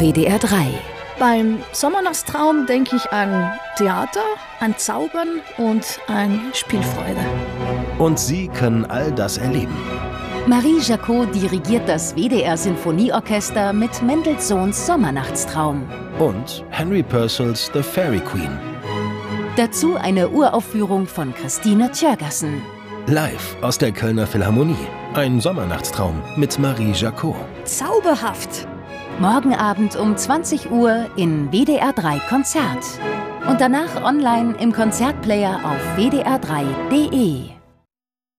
WDR 3. Beim Sommernachtstraum denke ich an Theater, an Zaubern und an Spielfreude. Und Sie können all das erleben. Marie Jacot dirigiert das WDR-Sinfonieorchester mit Mendelssohns Sommernachtstraum. Und Henry Purcells The Fairy Queen. Dazu eine Uraufführung von Christine Tjörgassen. Live aus der Kölner Philharmonie. Ein Sommernachtstraum mit Marie Jacot. Zauberhaft! Morgen Abend um 20 Uhr in WDR 3 Konzert. Und danach online im Konzertplayer auf wdr3.de.